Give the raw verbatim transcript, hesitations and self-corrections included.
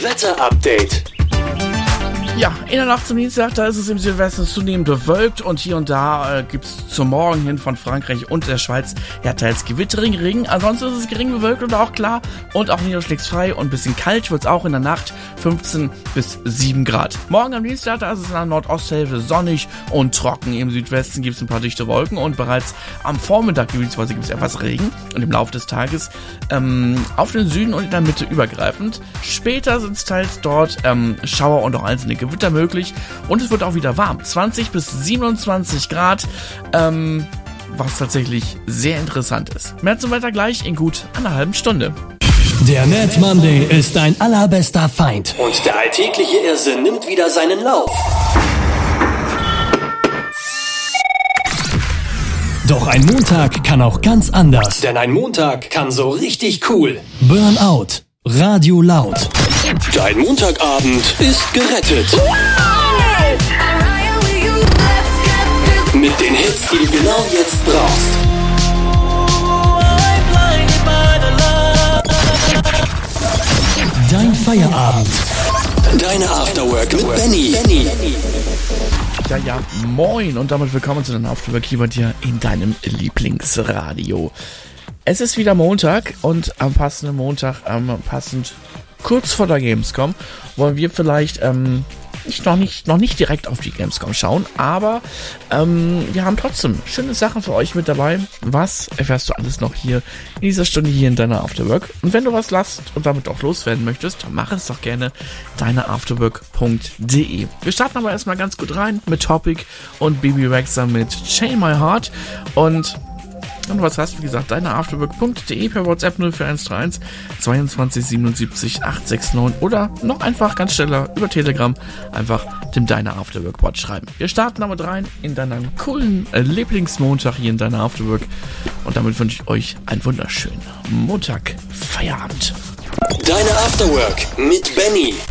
Wetter-Update. Ja, in der Nacht zum Dienstag, da ist es im Südwesten zunehmend bewölkt und hier und da äh, gibt es zum Morgen hin von Frankreich und der Schweiz ja teils gewittering Regen. Ansonsten ist es gering bewölkt und auch klar und auch niederschlagsfrei und ein bisschen kalt wird es auch in der Nacht, fünfzehn bis sieben Grad. Morgen am Dienstag, da ist es in der Nordosthälfte sonnig und trocken. Im Südwesten gibt es ein paar dichte Wolken und bereits am Vormittag gebietsweise gibt es etwas Regen und im Laufe des Tages ähm, auf den Süden und in der Mitte übergreifend. Später sind es teils dort ähm, Schauer und auch einzelne Gewitter möglich und es wird auch wieder warm. zwanzig bis siebenundzwanzig Grad, ähm, was tatsächlich sehr interessant ist. Mehr zum Wetter gleich in gut einer halben Stunde. Der Mad Monday ist dein allerbester Feind. Und der alltägliche Irrsinn nimmt wieder seinen Lauf. Doch ein Montag kann auch ganz anders. Denn ein Montag kann so richtig cool. Burnout. Radio laut. Dein Montagabend ist gerettet. Mit den Hits, die du genau jetzt brauchst. Dein Feierabend. Deine Afterwork mit Benny. Benny. Ja, ja, moin und damit willkommen zu deinem Afterwork hier bei dir in deinem Lieblingsradio. Es ist wieder Montag und am passenden Montag, ähm, passend kurz vor der Gamescom, wollen wir vielleicht ähm, nicht, noch, nicht, noch nicht direkt auf die Gamescom schauen, aber ähm, wir haben trotzdem schöne Sachen für euch mit dabei. Was erfährst du alles noch hier in dieser Stunde hier in deiner Afterwork? Und wenn du was lasst und damit auch loswerden möchtest, dann mach es doch gerne deineafterwork punkt de. Wir starten aber erstmal ganz gut rein mit Topic und Baby Rexha mit Chain My Heart und Und was hast du, wie gesagt, deineafterwork punkt de per WhatsApp null vier eins drei eins zweiundzwanzig siebenundsiebzig acht sechs neun oder noch einfach ganz schneller über Telegram einfach dem Deine Afterwork Bot schreiben. Wir starten damit rein in deinen coolen äh, Lieblingsmontag hier in Deine Afterwork und damit wünsche ich euch einen wunderschönen Montag Feierabend. Deine Afterwork mit Benny.